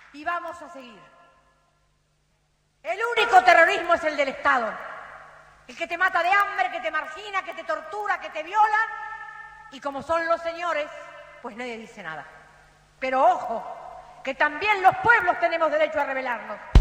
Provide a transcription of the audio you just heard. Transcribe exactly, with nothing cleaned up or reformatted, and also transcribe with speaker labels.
Speaker 1: y vamos a seguir. El único terrorismo es el del Estado, el que te mata de hambre, que te margina, que te tortura, que te viola, y como son los señores, pues nadie dice nada. Pero ojo, que también los pueblos tenemos derecho a rebelarnos.